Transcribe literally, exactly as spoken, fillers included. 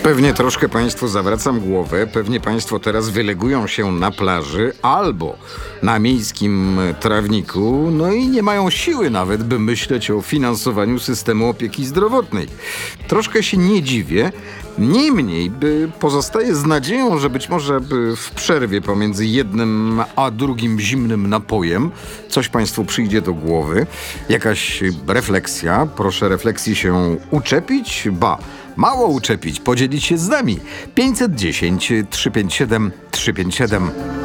Pewnie troszkę Państwu zawracam głowę, pewnie Państwo teraz wylegują się na plaży albo na miejskim trawniku, no i nie mają siły nawet, by myśleć o finansowaniu systemu opieki zdrowotnej. Troszkę się nie dziwię, niemniej by pozostaje z nadzieją, że być może by w przerwie pomiędzy jednym a drugim zimnym napojem coś Państwu przyjdzie do głowy, jakaś refleksja. Proszę refleksji się uczepić, ba, mało uczepić, podzielić się z nami. pięćset dziesięć, trzysta pięćdziesiąt siedem, trzysta pięćdziesiąt siedem.